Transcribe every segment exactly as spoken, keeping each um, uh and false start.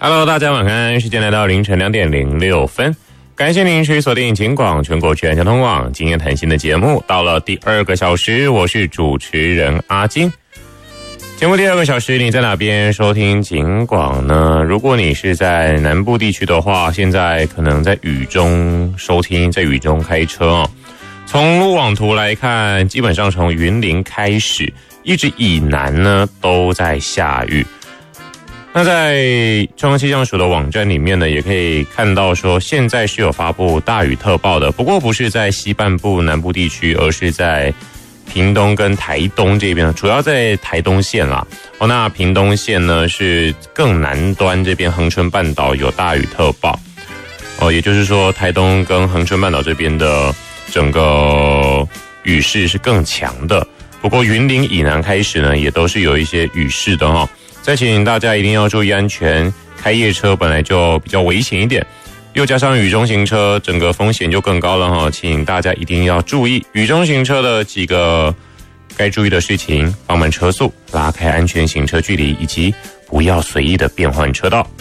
Hello， 大家晚安，时间来到凌晨两点零六分，感谢您持续锁定警广全国全交通网今天谈心的节目，到了第二个小时，我是主持人阿金。节目第二个小时，你在哪边收听警广呢？如果你是在南部地区的话，现在可能在雨中收听，在雨中开车哦。从路网图来看，基本上从云林开始，一直以南呢都在下雨。那在中央气象署的网站里面呢，也可以看到说，现在是有发布大雨特报的，不过不是在西半部南部地区，而是在屏东跟台东这边，主要在台东县啦。哦，那屏东县呢是更南端这边恒春半岛有大雨特报。哦，也就是说，台东跟恒春半岛这边的整个雨势是更强的。不过云林以南开始呢，也都是有一些雨势的哈。再请大家一定要注意安全，开夜车本来就比较危险一点，又加上雨中行车，整个风险就更高了哈。请大家一定要注意雨中行车的几个该注意的事情，放慢车速，拉开安全行车距离，以及不要随意的变换车道。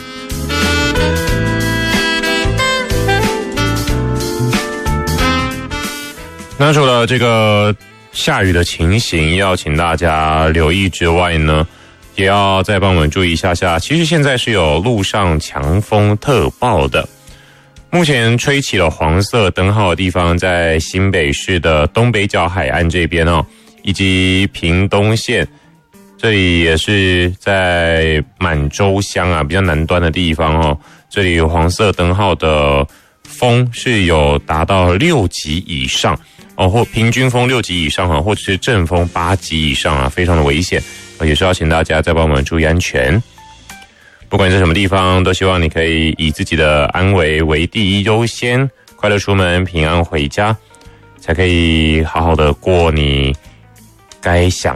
那除了这个下雨的情形要请大家留意之外呢，也要再帮我们注意一下下，其实现在是有路上强风特报的。目前吹起了黄色灯号的地方，在新北市的东北角海岸这边哦，以及屏东县，这里也是在满洲乡啊比较南端的地方哦，这里有黄色灯号的风是有达到六级以上哦，或平均风六级以上啊，或者是阵风八级以上啊，非常的危险。也是要请大家再帮我们注意安全，不管是什么地方，都希望你可以以自己的安危为第一优先，快乐出门，平安回家，才可以好好的过你该享